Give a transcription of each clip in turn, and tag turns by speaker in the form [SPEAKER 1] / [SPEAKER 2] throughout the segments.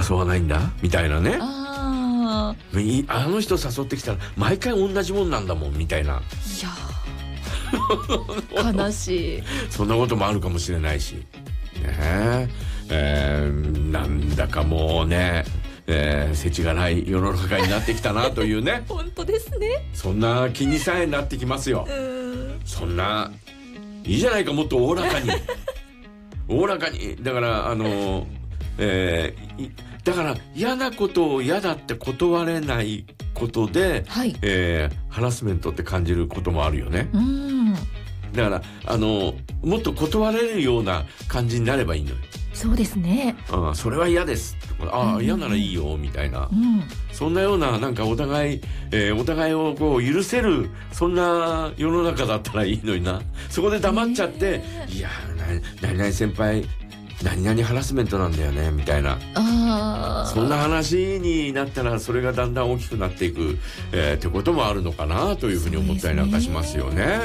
[SPEAKER 1] 誘わないんだみたいなね。
[SPEAKER 2] あ
[SPEAKER 1] の人誘ってきたら毎回同じもんなんだもんみたいな。
[SPEAKER 2] いや悲しい。
[SPEAKER 1] そんなこともあるかもしれないしね。なんだかもうね、世知がない世の中になってきたなというね
[SPEAKER 2] 本当ですね。
[SPEAKER 1] そんな気にさえなってきますよ。そんないいじゃないか、もっとおおらかにおおらかに。だからだから嫌なことを嫌だって断れないことで、
[SPEAKER 2] はい、
[SPEAKER 1] ハラスメントって感じることもあるよね。だからもっと断れるような感じになればいいのよ。
[SPEAKER 2] そうですね。
[SPEAKER 1] それは嫌です。嫌ならいいよみたいな、そんなようななんかお互いをこう許せるそんな世の中だったらいいのにな。そこで黙っちゃって、いや何々先輩何々ハラスメントなんだよねみたいな、そんな話になったらそれがだんだん大きくなっていく、ってこともあるのかなというふうに思ったりなんかしますよね。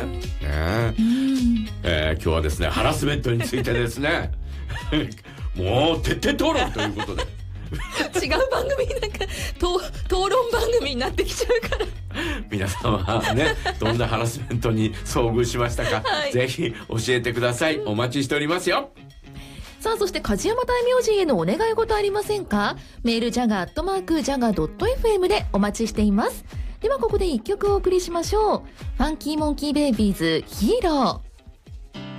[SPEAKER 1] 今日はですねハラスメントについてですねもう徹底討論ということで
[SPEAKER 2] 違う番組なんか討論番組になってきちゃうから
[SPEAKER 1] 皆様ねどんなハラスメントに遭遇しましたか、ぜひ教えてください。お待ちしておりますよ。
[SPEAKER 2] さあ、そして梶山大名人へのお願い事ありませんか？メールjaga@jaga.fm でお待ちしています。ではここで一曲お送りしましょう。ファンキーモンキーベイビーズヒーロー。